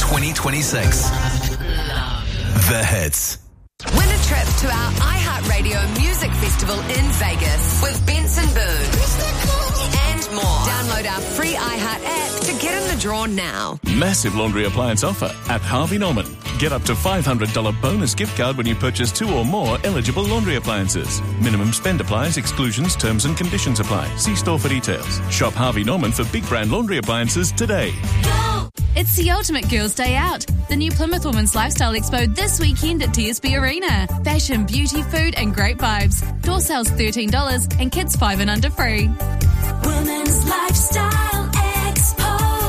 2026. The Hits. Win a trip to our iHeartRadio Music Festival in Vegas with Benson Boone and more. Download our free iHeart app to get in the draw now. Massive laundry appliance offer at Harvey Norman. Get up to $500 bonus gift card when you purchase 2 or more eligible laundry appliances. Minimum spend applies, exclusions, terms and conditions apply. See store for details. Shop Harvey Norman for big brand laundry appliances today. It's the ultimate girls' day out. The new Plymouth Women's Lifestyle Expo this weekend at TSB Arena. Fashion, beauty, food and great vibes. Door sales $13 and kids 5 and under free. Women's Lifestyle Expo.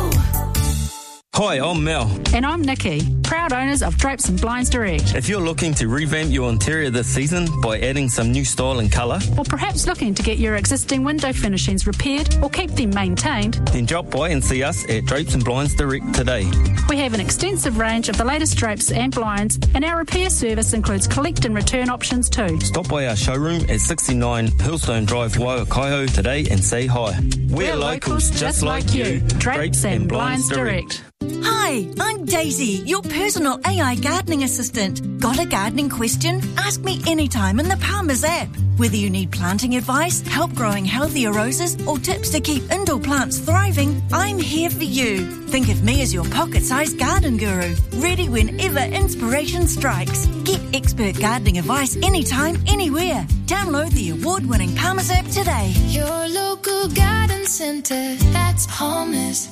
Hi, I'm Mel. And I'm Nikki, proud owners of Drapes and Blinds Direct. If you're looking to revamp your interior this season by adding some new style and colour, or perhaps looking to get your existing window furnishings repaired or keep them maintained, then drop by and see us at Drapes and Blinds Direct today. We have an extensive range of the latest drapes and blinds, and our repair service includes collect and return options too. Stop by our showroom at 69 Hillstone Drive, Waiakaio today and say hi. We're locals just like you. Drapes and Blinds Direct. Hi, I'm Daisy, your personal AI gardening assistant. Got a gardening question? Ask me anytime in the Palmer's app. Whether you need planting advice, help growing healthier roses, or tips to keep indoor plants thriving, I'm here for you. Think of me as your pocket-sized garden guru, ready whenever inspiration strikes. Get expert gardening advice anytime, anywhere. Download the award-winning Palmer's app today. Your local garden centre, that's Palmer's.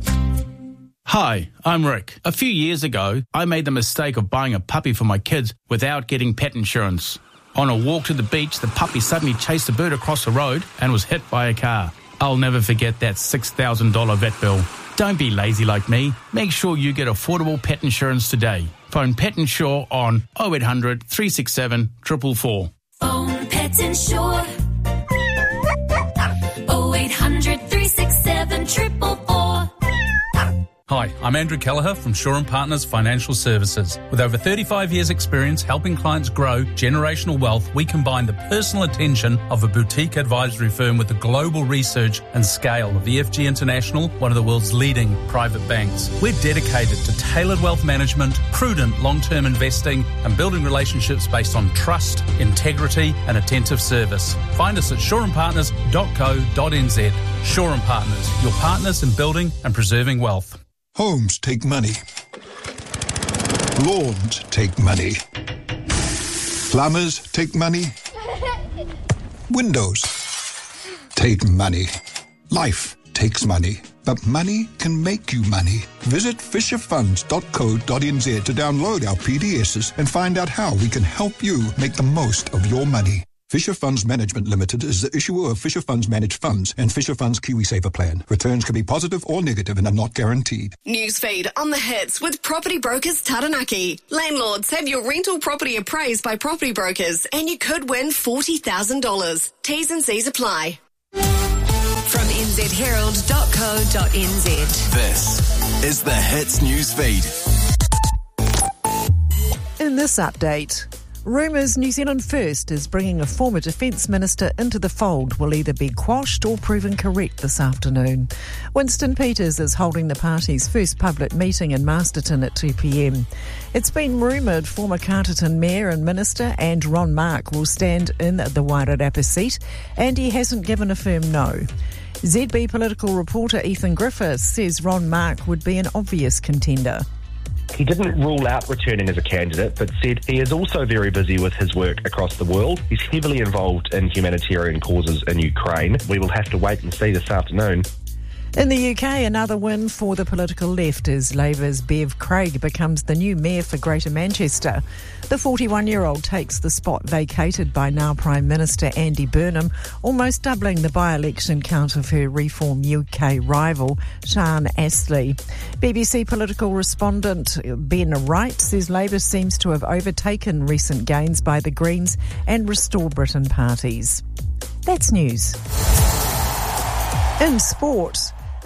Hi, I'm Rick. A few years ago, I made the mistake of buying a puppy for my kids without getting pet insurance. On a walk to the beach, the puppy suddenly chased a bird across the road and was hit by a car. I'll never forget that $6,000 vet bill. Don't be lazy like me. Make sure you get affordable pet insurance today. Phone Pet Insure on 0800 367 444. Phone Pet Insure. 0800 367 444. Hi, I'm Andrew Kelleher from Shaw & Partners Financial Services. With over 35 years' experience helping clients grow generational wealth, we combine the personal attention of a boutique advisory firm with the global research and scale of EFG International, one of the world's leading private banks. We're dedicated to tailored wealth management, prudent long-term investing, and building relationships based on trust, integrity, and attentive service. Find us at shawandpartners.co.nz. Shaw & Partners, your partners in building and preserving wealth. Homes take money. Lawns take money. Plumbers take money. Windows take money. Life takes money. But money can make you money. Visit fisherfunds.co.nz to download our PDSs and find out how we can help you make the most of your money. Fisher Funds Management Limited is the issuer of Fisher Funds Managed Funds and Fisher Funds KiwiSaver Plan. Returns can be positive or negative and are not guaranteed. Newsfeed on the hits with Property Brokers Taranaki. Landlords, have your rental property appraised by Property Brokers and you could win $40,000. T's and C's apply. From nzherald.co.nz. This is the Hits Newsfeed. In this update, rumours New Zealand First is bringing a former Defence Minister into the fold will either be quashed or proven correct this afternoon. Winston Peters is holding the party's first public meeting in Masterton at 2 p.m. It's been rumoured former Carterton Mayor and Minister and Ron Mark will stand in the Wairarapa seat, and he hasn't given a firm no. ZB political reporter Ethan Griffiths says Ron Mark would be an obvious contender. He didn't rule out returning as a candidate, but said he is also very busy with his work across the world. He's heavily involved in humanitarian causes in Ukraine. We will have to wait and see this afternoon. In the UK, another win for the political left as Labour's Bev Craig becomes the new mayor for Greater Manchester. The 41-year-old takes the spot vacated by now Prime Minister Andy Burnham, almost doubling the by-election count of her Reform UK rival, Sian Astley. BBC political respondent Ben Wright says Labour seems to have overtaken recent gains by the Greens and Restore Britain parties. That's news. In sport,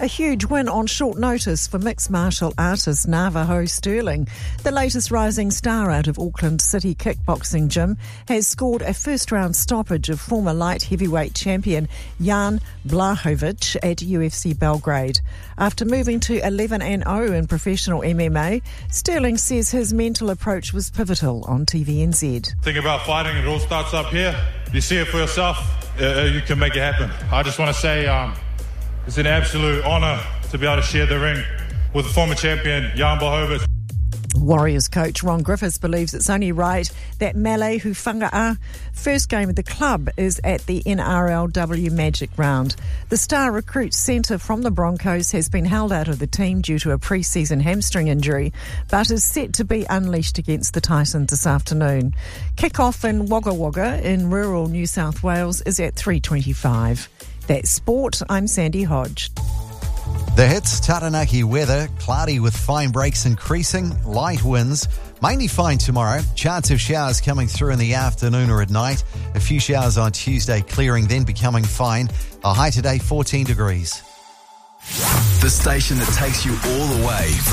A huge win on short notice for mixed martial artist Navajo Sterling. The latest rising star out of Auckland City kickboxing gym has scored a first-round stoppage of former light heavyweight champion Jan Blachowicz at UFC Belgrade. After moving to 11-0 in professional MMA, Sterling says his mental approach was pivotal on TVNZ. Think about fighting, it all starts up here. You see it for yourself, you can make it happen. I just want to say it's an absolute honour to be able to share the ring with the former champion, Jan Blachowicz. Warriors coach Ron Griffiths believes it's only right that Mele Hufanga first game of the club is at the NRLW Magic Round. The star recruit centre from the Broncos has been held out of the team due to a pre-season hamstring injury, but is set to be unleashed against the Titans this afternoon. Kick-off in Wagga Wagga in rural New South Wales is at 3:25. That's sport. I'm Sandy Hodge. The Hits, Taranaki weather, cloudy with fine breaks increasing, light winds, mainly fine tomorrow, chance of showers coming through in the afternoon or at night, a few showers on Tuesday clearing then becoming fine, a high today 14 degrees. The station that takes you all the way from